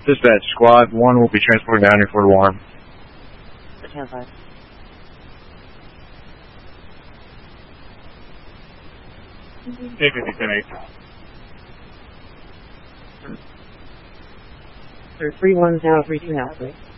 Dispatch, Squad 1 will be transporting down here for alarm. 10-5. K-50-10-8. Sir, 31032 now, please.